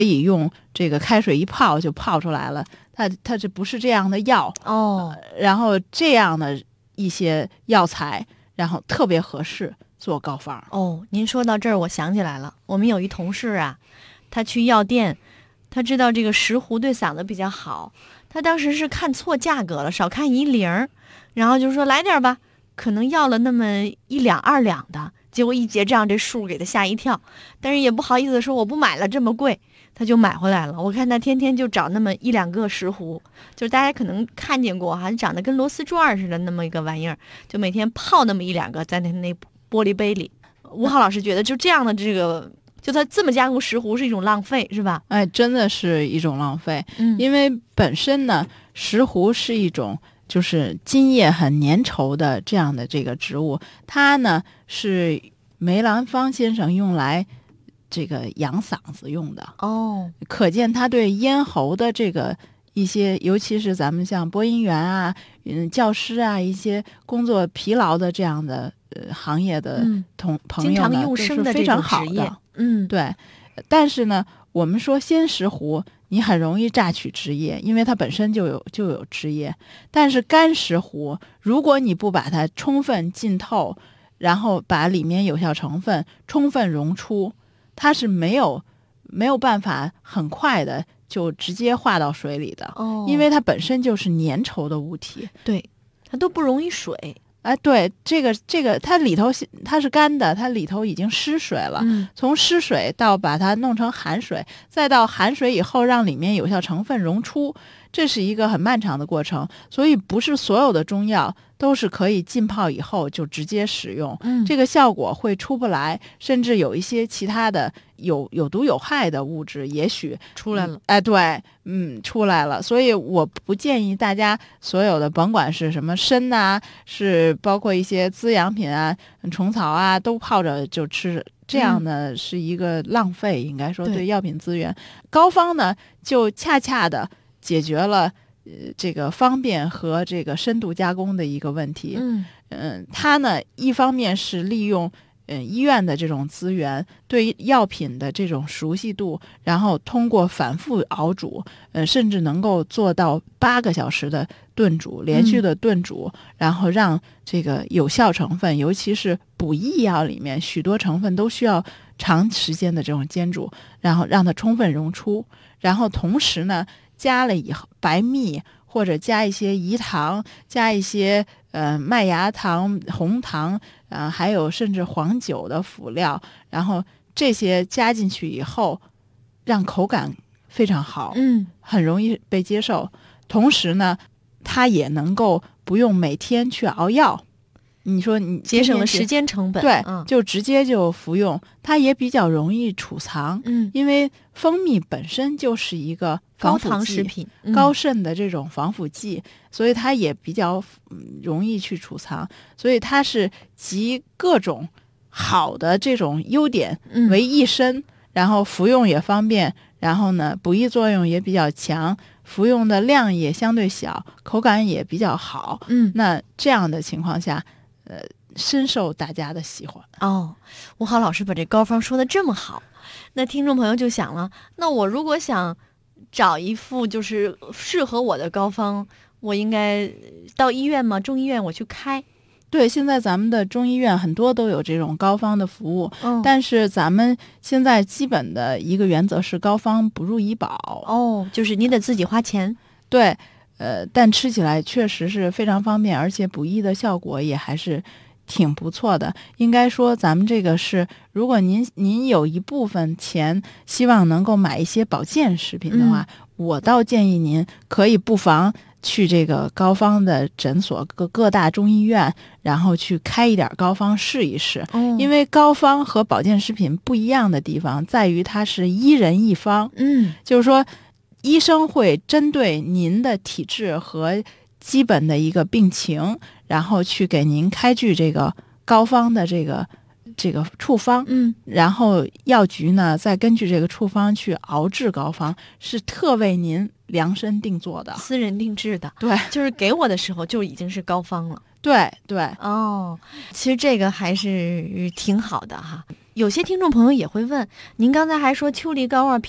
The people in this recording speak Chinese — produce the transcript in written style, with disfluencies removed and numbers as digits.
可以用这个开水一泡就泡出来了，它这不是这样的药然后这样的一些药材，然后特别合适做膏方。 您说到这儿，我想起来了，我们有一同事啊，他去药店，他知道这个石斛对嗓子比较好，他当时是看错价格了，少看1铃，然后就说来点吧，可能要了那么1两2两的，结果一结账这数给他吓一跳，但是也不好意思说我不买了这么贵，他就买回来了。我看他天天就找那么1两个石斛，就是大家可能看见过哈，长得跟螺丝转似的那么一个玩意儿，就每天泡那么1两个在那玻璃杯里。吴浩老师觉得就这样的这个，就他这么加工石斛是一种浪费，是吧？ 真的是一种浪费。因为本身呢，石斛是一种就是茎叶很粘稠的这样的这个植物，它呢是梅兰芳先生用来这个养嗓子用的。可见它对咽喉的这个一些，尤其是咱们像播音员啊、教师啊，一些工作疲劳的这样的行业的朋友呢， 经常用生的非常好的。对。但是呢，我们说鲜石斛，你很容易榨取汁液，因为它本身就有汁液。但是干石斛，如果你不把它充分浸透，然后把里面有效成分充分溶出，它是没有办法很快的就直接化到水里的。因为它本身就是粘稠的物体。 对，它都不溶于水。 对，这个它里头它是干的，它里头已经失水了。从失水到把它弄成含水，再到含水以后让里面有效成分溶出，这是一个很漫长的过程。所以不是所有的中药都是可以浸泡以后就直接使用，这个效果会出不来，甚至有一些其他的有毒有害的物质也许出来了。 对，出来了。所以我不建议大家所有的，甭管是什么参啊，是包括一些滋养品啊、虫草啊，都泡着就吃，这样呢是一个浪费，应该说对药品资源。膏方呢就恰恰的解决了这个方便和这个深度加工的一个问题。它呢一方面是利用医院的这种资源，对药品的这种熟悉度，然后通过反复熬煮，甚至能够做到8个小时的炖煮，连续的炖煮，然后让这个有效成分，尤其是补益药里面许多成分都需要长时间的这种煎煮，然后让它充分溶出，然后同时呢加了以后白蜜，或者加一些饴糖，加一些麦芽糖、红糖，还有甚至黄酒的辅料，然后这些加进去以后，让口感非常好，很容易被接受。同时呢，它也能够不用每天去熬药。你说你节省了时间成本， 对，就直接就服用，它也比较容易储藏。因为蜂蜜本身就是一个高糖食品， 高渗的这种防腐剂，所以它也比较容易去储藏。所以它是集各种好的这种优点为一身，然后服用也方便，然后呢补益作用也比较强，服用的量也相对小，口感也比较好。那这样的情况下深受大家的喜欢。 吴浩老师把这膏方说的这么好，那听众朋友就想了，那我如果想找一副就是适合我的膏方，我应该到医院吗？中医院我去开？ 对，现在咱们的中医院很多都有这种膏方的服务，但是咱们现在基本的一个原则是膏方不入医保。 就是你得自己花钱。 对，但吃起来确实是非常方便，而且补益的效果也还是挺不错的。应该说咱们这个是，如果您有一部分钱希望能够买一些保健食品的话，我倒建议您可以不妨去这个膏方的诊所，各大中医院，然后去开一点膏方试一试。因为膏方和保健食品不一样的地方在于它是一人一方。就是说医生会针对您的体质和基本的一个病情，然后去给您开具这个膏方的这个处方，然后药局呢再根据这个处方去熬制膏方，是特为您量身定做的， 私人定制的。 对， 就是给我的时候就已经是膏方了。 对， 其实这个还是挺好的哈。有些听众朋友也会问，您刚才还说秋梨膏啊、枇